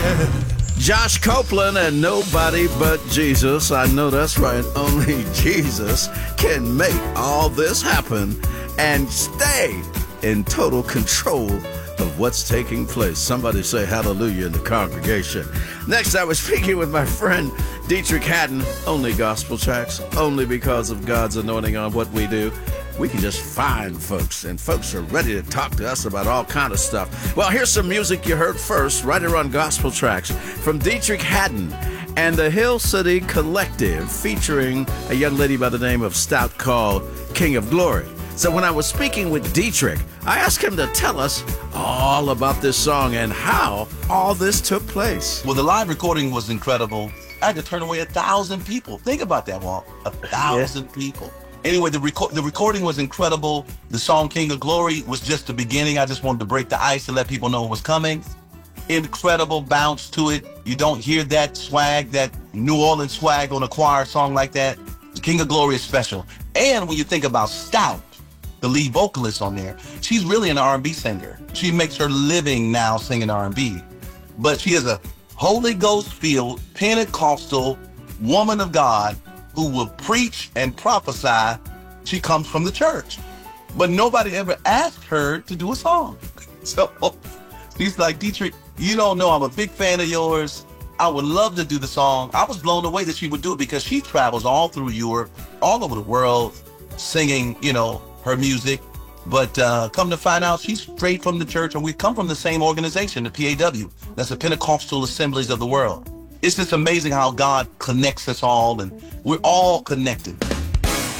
Josh Copeland and Nobody But Jesus. I know that's right. Only Jesus can make all this happen and stay in total control of what's taking place. Somebody say hallelujah in the congregation. Next, I was speaking with my friend Dietrich Haddon. Only gospel tracks, only because of God's anointing on what we do. We can just find folks, and folks are ready to talk to us about all kind of stuff. Well, here's some music you heard first, right here on Gospel Tracks, from Dietrich Haddon and the Hill City Collective, featuring a young lady by the name of Stout called King of Glory. So when I was speaking with Dietrich, I asked him to tell us all about this song and how all this took place. Well, the live recording was incredible. I had to turn away 1,000 people. Think about that, Walt. 1,000 people. Anyway, the recording was incredible. The song King of Glory was just the beginning. I just wanted to break the ice to let people know it was coming. Incredible bounce to it. You don't hear that swag, that New Orleans swag on a choir song like that. King of Glory is special. And when you think about Stout, the lead vocalist on there, she's really an R&B singer. She makes her living now singing R&B. But she is a Holy Ghost-filled, Pentecostal woman of God who will preach and prophesy. She comes from the church. But nobody ever asked her to do a song. So she's like, Dietrich, you don't know I'm a big fan of yours. I would love to do the song. I was blown away that she would do it because she travels all through Europe, all over the world, singing, her music. But come to find out, she's straight from the church, and we come from the same organization, the PAW. That's the Pentecostal Assemblies of the World. It's just amazing how God connects us all, and we're all connected.